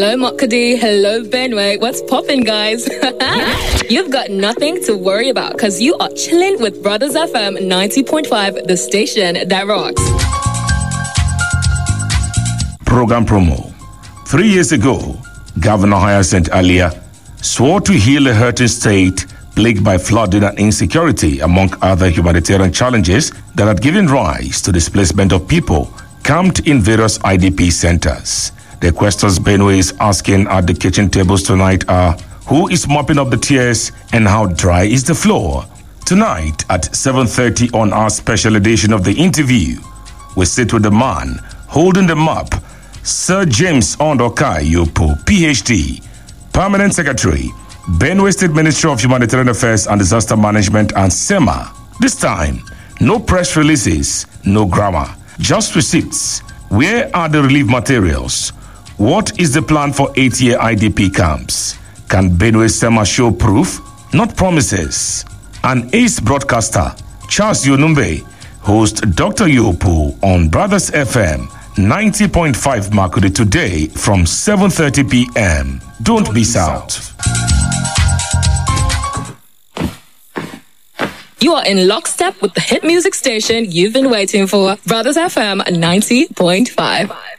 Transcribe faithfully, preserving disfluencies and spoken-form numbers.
Hello, Makadi. Hello, Benway. What's poppin', guys? You've got nothing to worry about because you are chilling with Brothers F M ninety point five, the station that rocks. Program promo. Three years ago, Governor Hyacinth Alia swore to heal a hurting state plagued by flooding and insecurity, among other humanitarian challenges that had given rise to displacement of people camped in various I D P centers. The questions Benway is asking at the kitchen tables tonight are: who is mopping up the tears and how dry is the floor? Tonight at seven thirty on our special edition of The Interview, we sit with the man holding the map, Sir James Ondokai Yopo, P H D, Permanent Secretary, Benway State Ministry of Humanitarian Affairs and Disaster Management, and SEMA. This time, no press releases, no grammar, just receipts. Where are the relief materials? What is the plan for eight-year I D P camps? Can Benway SEMA show proof, not promises? An ace broadcaster, Charles Yonumbe, hosts Doctor Yopo on Brothers F M ninety point five Makudi today from seven thirty p.m. Don't miss out. You are in lockstep with the hit music station you've been waiting for, Brothers F M ninety point five.